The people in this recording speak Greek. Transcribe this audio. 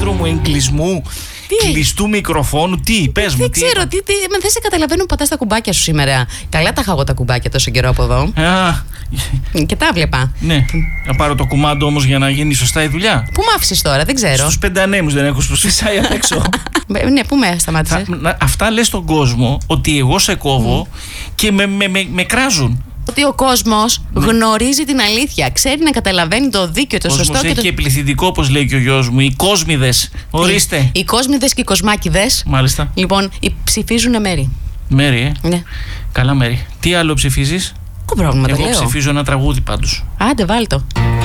σύνδρομο εγκλισμού, κλειστού μικροφόνου, τι, πες μου. Δεν ξέρω, δεν σε καταλαβαίνω που πατάς τα κουμπάκια σου σήμερα. Καλά τα είχα εγώ τα κουμπάκια τόσο καιρό από εδώ. Και τα βλέπα. Ναι, να πάρω το κουμάντο όμως για να γίνει σωστά η δουλειά. Πού μ' άφησες τώρα, δεν ξέρω. Στους 5 ανέμους δεν έχω σπουσφισάει απ' έξω. Ναι, πού με σταμάτησες. Αυτά λες στον κόσμο ότι εγώ σε κόβω και με κράζουν. Ότι ο κόσμος γνωρίζει την αλήθεια. Ξέρει να καταλαβαίνει το δίκαιο, το σωστό. Έχει και πληθυντικό, όπως λέει και ο γιος μου. Οι κόσμιδες. Ορίστε. Οι κόσμιδες και οι κοσμάκιδες. Μάλιστα. Λοιπόν, ψηφίζουν μέρη. Μέρη, Ναι. Καλά μέρη. Τι άλλο ψηφίζεις? Πρόβλημα, εγώ ψηφίζω ένα τραγούδι πάντως. Άντε, βάλ' το.